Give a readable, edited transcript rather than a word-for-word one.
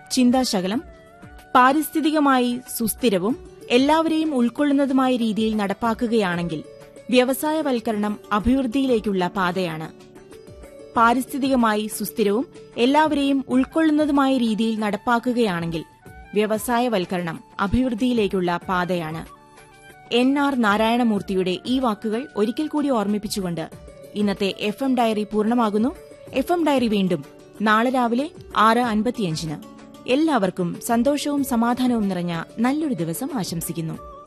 ചിന്താശകലം പാരിസ്ഥിതികമായി സുസ്ഥിരവും എല്ലാവരെയും ഉൾക്കൊള്ളുന്നതുമായ രീതിയിൽ നടപ്പാക്കുകയാണെങ്കിൽ വ്യവസായവൽക്കരണം അഭിവൃദ്ധിയിലേക്കുള്ള പാതയാണ്. പാരിസ്ഥിതികമായി സുസ്ഥിരവും എല്ലാവരെയും ഉൾക്കൊള്ളുന്നതുമായ രീതിയിൽ നടപ്പാക്കുകയാണെങ്കിൽ വ്യവസായവൽക്കരണം അഭിവൃദ്ധിയിലേക്കുള്ള പാതയാണ്. NR നാരായണമൂർത്തിയുടെ ഈ വാക്കുകൾ ഒരിക്കൽ കൂടി ഓർമ്മിപ്പിച്ചുകൊണ്ട് ഇന്നത്തെ FM ഡയറി പൂർണ്ണമാകുന്നു. FM ഡയറി വീണ്ടും നാളെ രാവിലെ 6:55. എല്ലാവർക്കും സന്തോഷവും സമാധാനവും നിറഞ്ഞ നല്ലൊരു ദിവസം ആശംസിക്കുന്നു.